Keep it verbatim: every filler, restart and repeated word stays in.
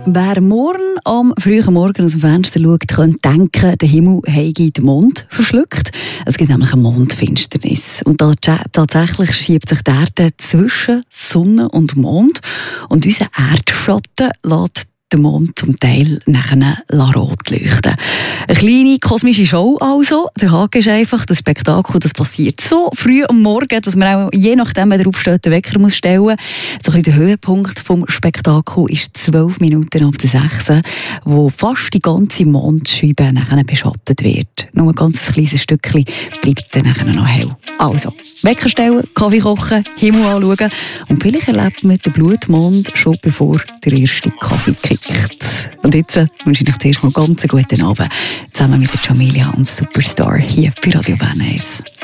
Wer morgen am frühen Morgen aus dem Fenster schaut, könnte denken, der Himmel habe den Mond verschluckt. Es gibt nämlich eine Mondfinsternis. Und tatsächlich schiebt sich die Erde zwischen Sonne und Mond. Und unser Erdschatten lässt den Mond zum Teil nachher rot leuchten. Eine kleine kosmische Show also. Der Haken ist einfach, das Spektakel, das passiert so früh am Morgen, dass man auch je nachdem, wenn er aufsteht, den Wecker muss stellen muss. So ein bisschen der Höhepunkt vom Spektakel ist zwölf Minuten ab der sechs, wo fast die ganze Mondscheibe nachher beschattet wird. Nur ein ganz kleines Stückchen bleibt dann nachher noch hell. Also, Wecker stellen, Kaffee kochen, Himmel anschauen und vielleicht erlebt man den Blutmond schon bevor der erste Kaffee kickt. Und jetzt wünsche ich euch zuerst mal ganz einen guten Abend zusammen mit der Jamelia und Superstar hier bei Radio Bern eins.